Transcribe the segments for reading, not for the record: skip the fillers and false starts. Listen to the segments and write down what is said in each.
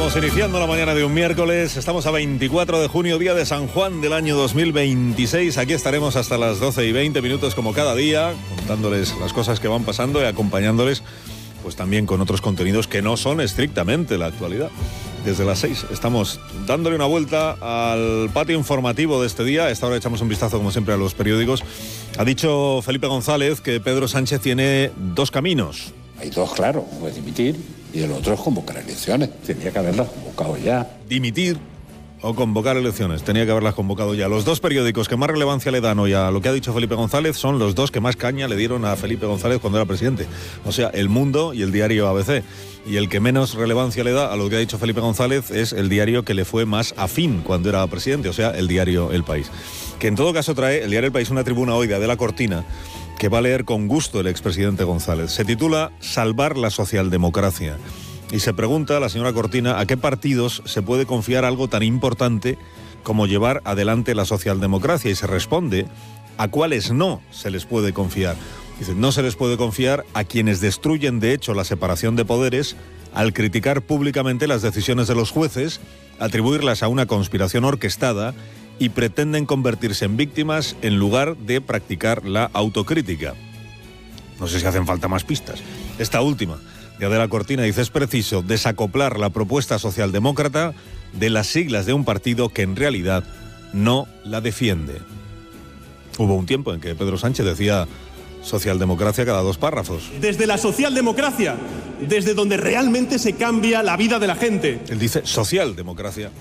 Estamos iniciando la mañana de un miércoles, estamos a 24 de junio, día de San Juan del año 2026. Aquí estaremos hasta las 12:20 como cada día, contándoles las cosas que van pasando y acompañándoles pues también con otros contenidos que no son estrictamente la actualidad. Desde las 6 estamos dándole una vuelta al patio informativo de este día. A esta hora echamos un vistazo, como siempre, a los periódicos. Ha dicho Felipe González que Pedro Sánchez tiene dos caminos. Hay dos, claro, puede dimitir y el otro es convocar elecciones. Tenía que haberlas convocado ya. Dimitir o convocar elecciones. Tenía que haberlas convocado ya. Los dos periódicos que más relevancia le dan hoy a lo que ha dicho Felipe González son los dos que más caña le dieron a Felipe González cuando era presidente. O sea, El Mundo y el diario ABC. Y el que menos relevancia le da a lo que ha dicho Felipe González es el diario que le fue más afín cuando era presidente, o sea, el diario El País. Que en todo caso trae el diario El País una tribuna hoy de Adela Cortina que va a leer con gusto el expresidente González. Se titula Salvar la socialdemocracia. Y se pregunta a la señora Cortina a qué partidos se puede confiar algo tan importante como llevar adelante la socialdemocracia. Y se responde a cuáles no se les puede confiar. Dice, no se les puede confiar a quienes destruyen de hecho la separación de poderes al criticar públicamente las decisiones de los jueces, atribuirlas a una conspiración orquestada y pretenden convertirse en víctimas en lugar de practicar la autocrítica. No sé si hacen falta más pistas. Esta última, de Adela Cortina, dice, es preciso desacoplar la propuesta socialdemócrata de las siglas de un partido que en realidad no la defiende. Hubo un tiempo en que Pedro Sánchez decía socialdemocracia cada dos párrafos. Desde la socialdemocracia, desde donde realmente se cambia la vida de la gente. Él dice socialdemocracia.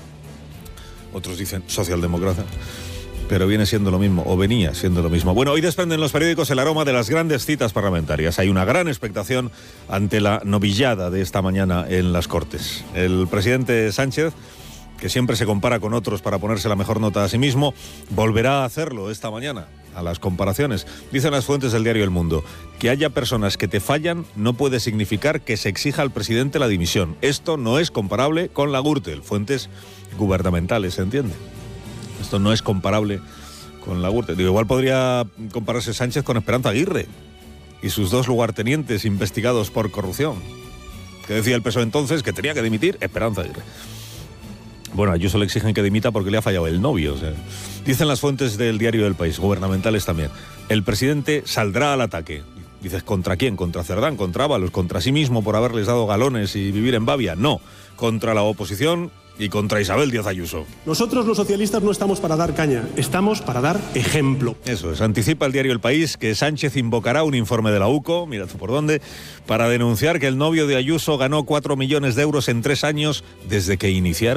Otros dicen socialdemocracia, pero viene siendo lo mismo, o venía siendo lo mismo. Bueno, hoy desprenden los periódicos el aroma de las grandes citas parlamentarias. Hay una gran expectación ante la novillada de esta mañana en las Cortes. El presidente Sánchez, que siempre se compara con otros para ponerse la mejor nota a sí mismo, volverá a hacerlo esta mañana, a las comparaciones. Dicen las fuentes del diario El Mundo, que haya personas que te fallan no puede significar que se exija al presidente la dimisión. Esto no es comparable con la Gürtel. Fuentes gubernamentales, ¿se entiende? Esto no es comparable con la Gürtel. Digo, igual podría compararse Sánchez con Esperanza Aguirre y sus dos lugartenientes investigados por corrupción. ¿Qué decía el PSOE entonces? Que tenía que dimitir Esperanza Aguirre. Bueno, a Ayuso le exigen que dimita porque le ha fallado el novio. O sea, dicen las fuentes del diario El País, gubernamentales también. El presidente saldrá al ataque. Dices, ¿contra quién? ¿Contra Cerdán? ¿Contra Ábalos? ¿Contra sí mismo por haberles dado galones y vivir en Bavia? No, contra la oposición y contra Isabel Díaz Ayuso. Nosotros los socialistas no estamos para dar caña, estamos para dar ejemplo. Eso es, anticipa el diario El País que Sánchez invocará un informe de la UCO, mira tú por dónde, para denunciar que el novio de Ayuso ganó 4 millones de euros en 3 años desde que iniciaron